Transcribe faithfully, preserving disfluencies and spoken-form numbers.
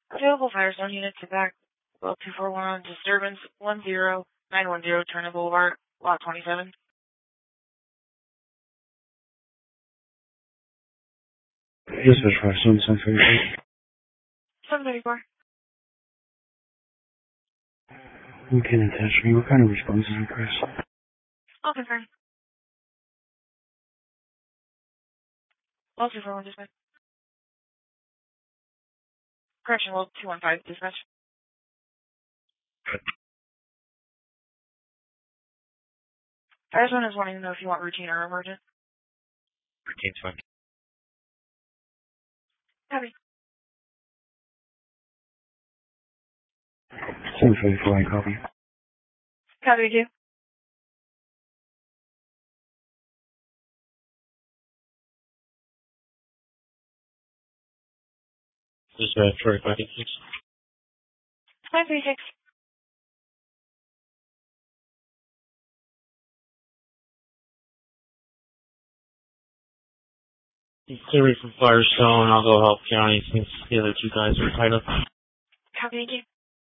Available Firestone units to back well two four one on disturbance one zero nine one zero Turner Boulevard, lot twenty-seven. Dispatch Firestone, seven thirty-four. seven thirty-four. Okay, Natasha, what kind of response is request? I'll confirm. Well two four one dispatch. Correction, well two one five dispatch. Firestone is wanting to know if you want routine or emergent. Routine's fine. Copy. seven thirty-four, I copy. Copy two. Dispatch Troy five eight six. five three six. Clear me from Firestone. I'll go help County since the other two guys are tied up. Copy two.